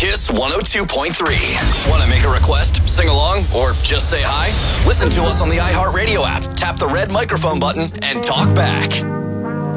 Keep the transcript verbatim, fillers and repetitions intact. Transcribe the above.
Kiss one oh two point three. Want to make a request, sing along, or just say hi? Listen to us on the iHeartRadio app. Tap the red microphone button and talk back.